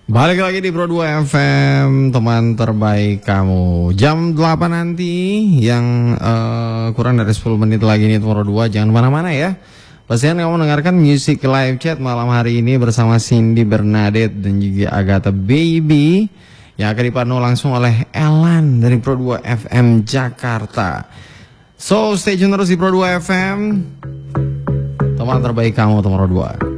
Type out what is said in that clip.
Balik lagi di Pro 2 FM, teman terbaik kamu. Jam 8 nanti, yang kurang dari 10 menit lagi nih Pro 2. Jangan kemana-mana ya. Pastikan kamu mendengarkan Music Live Chat malam hari ini bersama Cindy Bernadette dan juga Agatha Baby, yang akan dipandu langsung oleh Elan dari Pro 2 FM Jakarta. So, stay tune terus di Pro 2 FM, teman terbaik kamu, teman Pro 2.